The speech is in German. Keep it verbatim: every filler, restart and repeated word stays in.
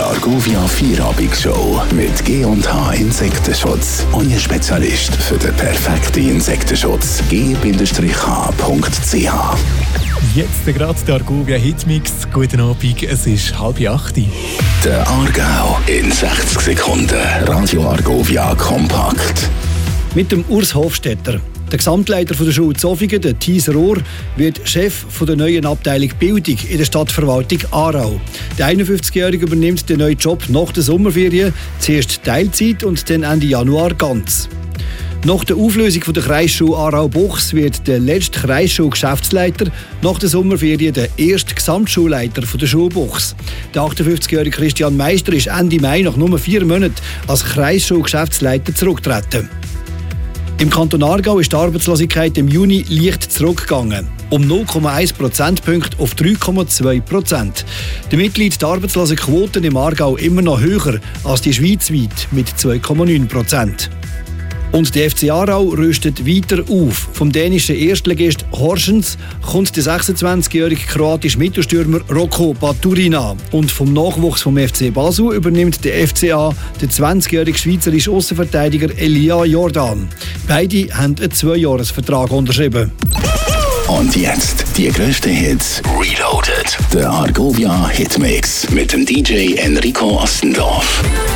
Argovia Vierabigshow mit G und H Insektenschutz. Euer Spezialist für den perfekten Insektenschutz. g Bindestrich h punkt c h. Jetzt gerade der Argovia Hitmix. Guten Abend, es ist halb acht. Der Aargau in sechzig Sekunden. Radio Argovia kompakt. Mit dem Urs Hofstetter. Der Gesamtleiter der Schule Zofingen, der Thies Rohr, wird Chef der neuen Abteilung Bildung in der Stadtverwaltung Aarau. Der einundfünfzigjährige übernimmt den neuen Job nach der Sommerferien, zuerst Teilzeit und dann Ende Januar ganz. Nach der Auflösung der Kreisschule Aarau-Buchs wird der letzte Kreisschul-Geschäftsleiter nach der Sommerferien der erste Gesamtschulleiter der Schule Buchs. Der achtundfünfzigjährige Christian Meister ist Ende Mai nach nur vier Monaten als Kreisschul-Geschäftsleiter zurückgetreten. Im Kanton Aargau ist die Arbeitslosigkeit im Juni leicht zurückgegangen. Um null Komma eins Prozentpunkte auf drei Komma zwei Prozent. Damit liegt die Arbeitslosenquote im Aargau immer noch höher als die schweizweit mit zwei Komma neun Prozent. Und der F C Aarau rüstet weiter auf. Vom dänischen Erstligist Horsens kommt der sechsundzwanzigjährige kroatische Mittelstürmer Roko Baturina. Und vom Nachwuchs vom F C Basel übernimmt der F C A der zwanzigjährige schweizerische Außenverteidiger Elia Jordan. Beide haben einen Zweijahresvertrag unterschrieben. Und jetzt die grössten Hits Reloaded. Der Argovia Hitmix mit dem D J Enrico Ostendorf.